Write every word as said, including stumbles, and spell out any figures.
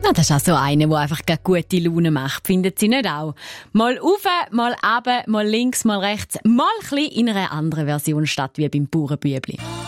Na, das ist auch so eine, der einfach eine gute Laune macht. Findet Sie nicht auch? Mal rauf, mal runter, mal links, mal rechts, mal ein bisschen in einer anderen Version statt wie beim Bauernbübli.